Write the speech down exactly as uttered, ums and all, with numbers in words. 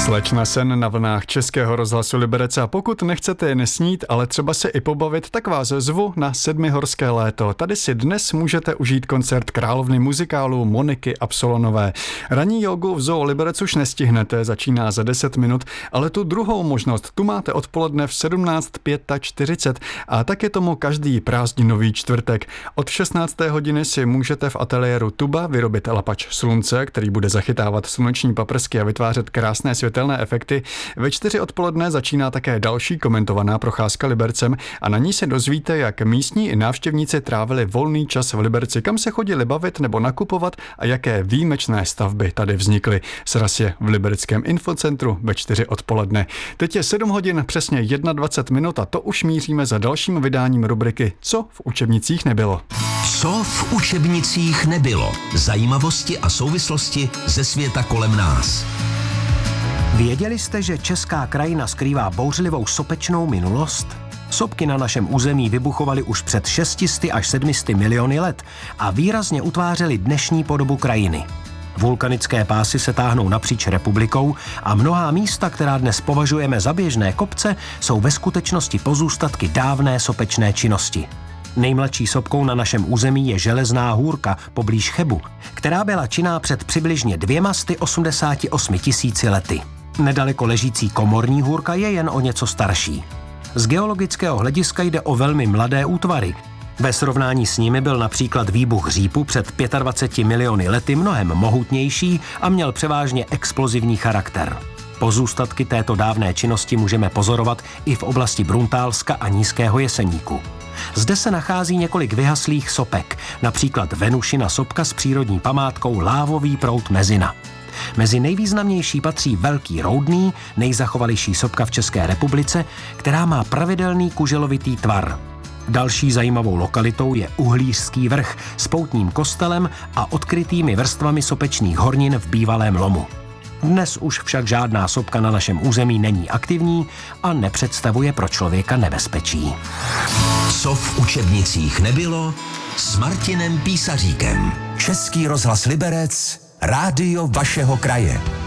Slečna Sen na vlnách Českého rozhlasu Liberec, a pokud nechcete jen snít, ale třeba se i pobavit, tak vás zvu na Sedmihorské léto. Tady si dnes můžete užít koncert královny muzikálu Moniky Absolonové. Ranní jogu v Zoo Liberec už nestihnete, začíná za deset minut, ale tu druhou možnost tu máte odpoledne v sedmnáct čtyřicet pět a tak je tomu každý prázdninový čtvrtek. Od šestnácté hodiny si můžete v ateliéru Tuba vyrobit lapač slunce, který bude zachytávat sluneční paprsky a vytvářet krásné světelné efekty. Ve čtyři odpoledne začíná také další komentovaná procházka Libercem a na ní se dozvíte, jak místní i návštěvníci trávili volný čas v Liberci, kam se chodili bavit nebo nakupovat a jaké výjimečné stavby tady vznikly. Sraz je v libereckém infocentru ve čtyři odpoledne. Teď je sedm hodin přesně dvacet jedna minut a to už míříme za dalším vydáním rubriky Co v učebnicích nebylo. Co v učebnicích nebylo? Zajímavosti a souvislosti ze světa kolem nás. Věděli jste, že česká krajina skrývá bouřlivou sopečnou minulost? Sopky na našem území vybuchovaly už před šesti až sedmi sty miliony let a výrazně utvářely dnešní podobu krajiny. Vulkanické pásy se táhnou napříč republikou a mnohá místa, která dnes považujeme za běžné kopce, jsou ve skutečnosti pozůstatky dávné sopečné činnosti. Nejmladší sopkou na našem území je Železná hůrka poblíž Chebu, která byla činná před přibližně dvěma sty osmdesáti osmi tisíci lety. Nedaleko ležící Komorní hůrka je jen o něco starší. Z geologického hlediska jde o velmi mladé útvary. Ve srovnání s nimi byl například výbuch řípu před dvaceti pěti miliony lety mnohem mohutnější a měl převážně explozivní charakter. Pozůstatky této dávné činnosti můžeme pozorovat i v oblasti Bruntálska a Nízkého Jeseníku. Zde se nachází několik vyhaslých sopek, například Venušina sopka s přírodní památkou Lávový proud Mezina. Mezi nejvýznamnější patří Velký Roudný, nejzachovalejší sopka v České republice, která má pravidelný kuželovitý tvar. Další zajímavou lokalitou je Uhlířský vrch s poutním kostelem a odkrytými vrstvami sopečných hornin v bývalém lomu. Dnes už však žádná sopka na našem území není aktivní a nepředstavuje pro člověka nebezpečí. Co v učebnicích nebylo s Martinem Písaříkem. Český rozhlas Liberec, rádio vašeho kraje.